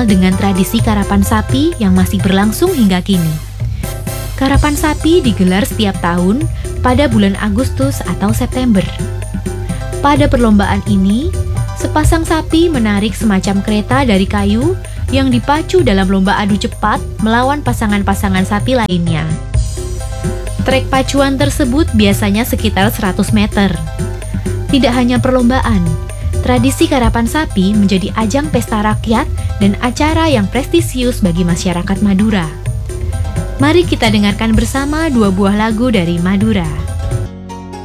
terkenal dengan tradisi karapan sapi yang masih berlangsung hingga kini. Karapan sapi digelar setiap tahun pada bulan Agustus atau September. Pada perlombaan ini, sepasang sapi menarik semacam kereta dari kayu yang dipacu dalam lomba adu cepat melawan pasangan-pasangan sapi lainnya. Trek pacuan tersebut biasanya sekitar 100 meter. Tidak hanya perlombaan, tradisi karapan sapi menjadi ajang pesta rakyat dan acara yang prestisius bagi masyarakat Madura. Mari kita dengarkan bersama dua buah lagu dari Madura.